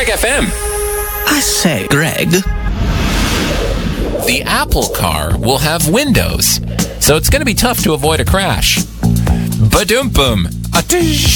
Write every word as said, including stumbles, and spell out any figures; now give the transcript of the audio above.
Greg F M. I say, Greg. The Apple car will have windows, so it's going to be tough to avoid a crash. Ba-dum-bum. A